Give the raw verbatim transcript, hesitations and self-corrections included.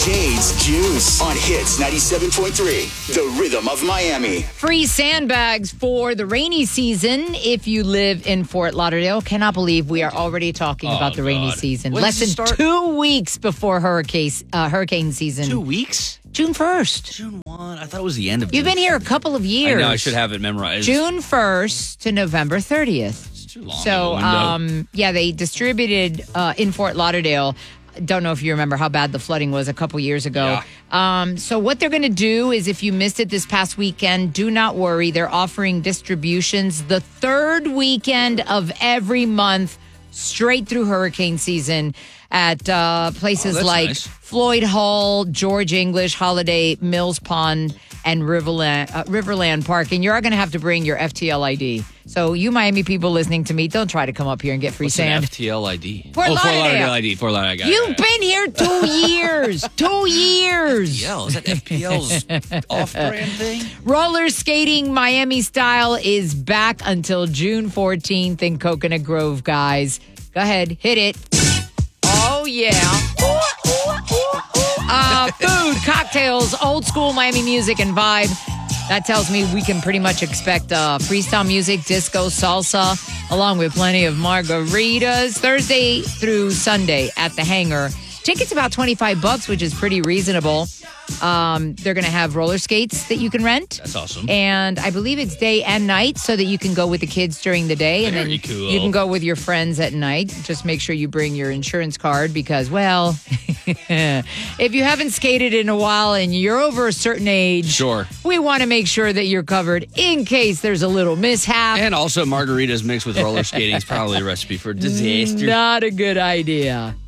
Cade's Juice on Hits ninety-seven point three, the rhythm of Miami. Free sandbags for the rainy season if you live in Fort Lauderdale. Cannot believe we are already talking Oh, about the rainy God. season. When Less does it than start? two weeks before hurricane, uh, hurricane season. Two weeks? June first. June first. I thought it was the end of You've June. been here a couple of years. I know, I should have it memorized. June first to November thirtieth. It's too long. So, of a window. um, yeah, they distributed uh, in Fort Lauderdale. Don't know if you remember how bad the flooding was a couple years ago. Um, so what they're going to do is if you missed it this past weekend, do not worry. They're offering distributions the third weekend of every month straight through hurricane season at uh, places Oh, that's like nice. Floyd Hall, George English, Holiday, Mills Pond, and Riverland, uh, Riverland Park. And you're going to have to bring your F T L I D. So you Miami people listening to me, don't try to come up here and get free What's an sand. F T L I D? Fort oh, Fort Lauderdale. Lauderdale I D. Fort Lauderdale. I got it, You've got it. been here two years. Two years. F P L? Is that F P L's off-brand thing? Roller skating Miami style is back until June fourteenth in Coconut Grove, guys. Go ahead, hit it. Oh, yeah. Uh, food, cocktails, old school Miami music and vibe. That tells me we can pretty much expect uh, freestyle music, disco, salsa, along with plenty of margaritas. Thursday through Sunday at the Hangar. Tickets about twenty-five bucks, which is pretty reasonable. Um, they're going to have roller skates that you can rent. That's awesome. And I believe it's day and night so that you can go with the kids during the day. And Very then cool. you can go with your friends at night. Just make sure you bring your insurance card because, well, if you haven't skated in a while and you're over a certain age, Sure. we want to make sure that you're covered in case there's a little mishap. And also margaritas mixed with roller skating is probably a recipe for disaster. Not a good idea.